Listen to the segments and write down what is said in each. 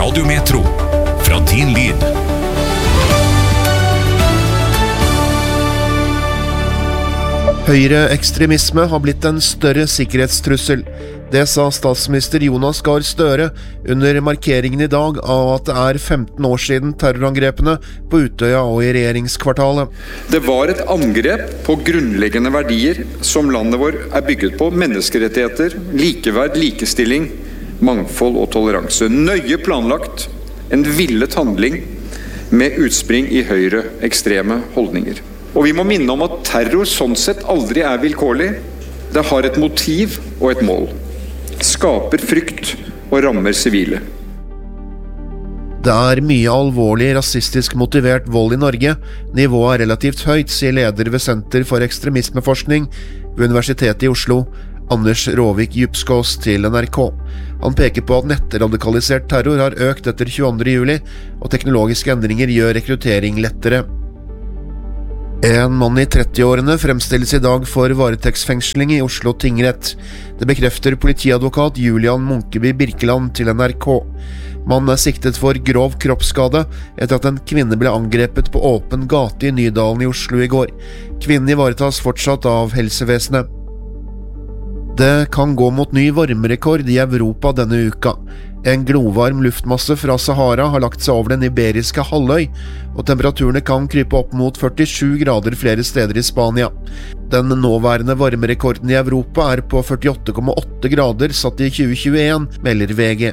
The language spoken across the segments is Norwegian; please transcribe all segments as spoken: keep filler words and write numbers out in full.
Radio Metro, fra din lyd. Høyreekstremisme har blitt en større sikkerhetstrussel. Det sa statsminister Jonas Gahr Støre under markeringen i dag av at det er femten år siden terrorangrepene på Utøya og i regjeringskvartalet. Det var et angrep på grunnleggende verdier som landet vår er bygget på: menneskerettigheter, likeverd, likestilling, mangfold og toleranse. Nøye planlagt, en villet handling med utspring i høyreekstreme holdninger. Og vi må minne om at terror sånn sett aldri er vilkårlig. Det har et motiv og et mål. Skaper frykt og rammer sivile. Det er mye alvorlig rasistisk motivert vold i Norge. Nivået er relativt høyt, sier leder ved Senter for ekstremismeforskning ved Universitetet i Oslo, Anders Råvik Djupskås, til N R K. Han peker på at nettradikalisert terror har økt etter tjueandre juli, og teknologiske endringer gjør rekruttering lettere. En mann i trettiårene fremstilles i dag for varetektsfengsling i Oslo tingrett. Det bekrefter politiadvokat Julian Munkeby Birkeland til N R K. Mannen er siktet for grov kroppsskade etter at en kvinne ble angrepet på åpen gate i Nydalen i Oslo i går. Kvinnen ivaretas fortsatt av helsevesenet. Det kan gå mot ny varmerekord i Europa denne uka. En glovarm luftmasse fra Sahara har lagt seg over den iberiske halvøy, og temperaturene kan krype opp mot førtisju grader flere steder i Spania. Den nåværende varmerekorden i Europa er på førtiåtte komma åtte grader, satt i tjue tjueen, melder V G.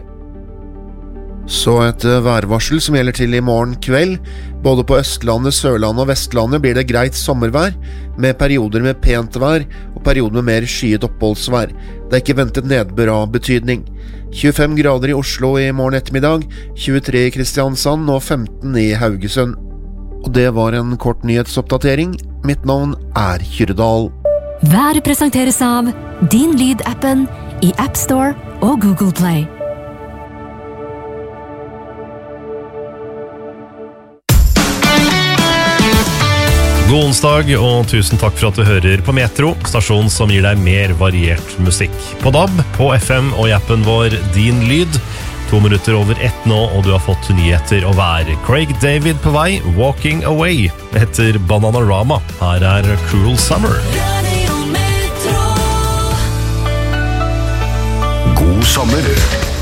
Så et værvarsel som gjelder til i morgen kveld. Både på Østlandet, Sørlandet og Vestlandet blir det greit sommervær, med perioder med pent vær og perioder med mer skyet oppholdsvær. Det er ikke ventet nedbør av betydning. tjuefem grader i Oslo i morgen ettermiddag, tjuetre i Kristiansand og femten i Haugesund. Og det var en kort nyhetsoppdatering. Mitt navn er Kyrdal. Vær presenteres av Din Lyd-appen i App Store og Google Play. God onsdag, og tusen takk for at du hører på Metro, stasjon som gir deg mer variert musikk. På D A B, på F M og i appen vår Din Lyd. To minutter over ett nå, og du har fått nyheter å være. Craig David på vei, Walking Away, etter Bananarama. Her er Cruel Summer. God sommer.